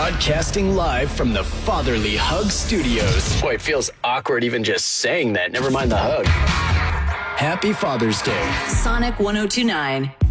Broadcasting live from the Fatherly Hug Studios. Boy, it feels awkward even just saying that. Never mind the hug. Happy Father's Day. Sonic 102.9.